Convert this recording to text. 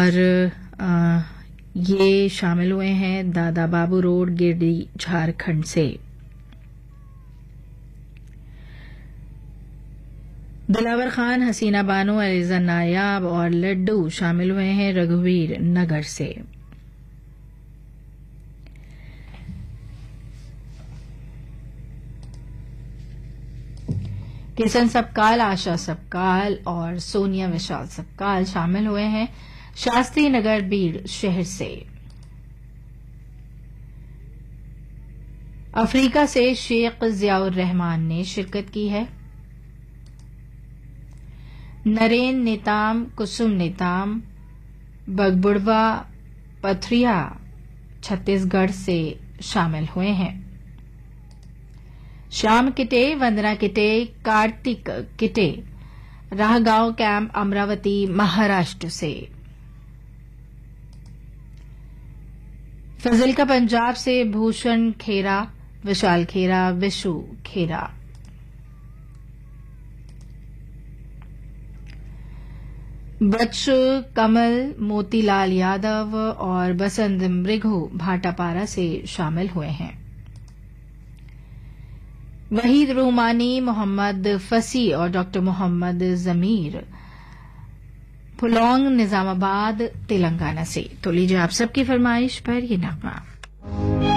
और ये शामिल हुए हैं दादा बाबू रोड, गिरडी, झारखंड से। दिलावर खान, हसीना बानो, अलीजा नायाब और लड्डू शामिल हुए हैं रघुवीर नगर से। किशन सबकाल, आशा सबकाल और सोनिया विशाल सबकाल शामिल हुए हैं शास्त्री नगर, बीड़ शहर से। अफ्रीका से शेख जियाउर रहमान ने शिरकत की है। नरेन नेताम, कुसुम नेताम, बगबुड़वा, पथरिया छत्तीसगढ़ से शामिल हुए हैं। श्याम किटे, वंदना किटे, कार्तिक किटे राहगांव कैंप, अमरावती, महाराष्ट्र से। फजिल्का पंजाब से भूषण खेरा, विशाल खेरा, विशु खेरा। बच्च कमल, मोतीलाल यादव और बसंत मृघु भाटापारा से शामिल हुए हैं। वहीद रूमानी, मोहम्मद फसी और डॉक्टर मोहम्मद जमीर फुलौंग, निजामाबाद, तेलंगाना से। तो लीजिए आप सबकी फरमाइश पर ये नगमा।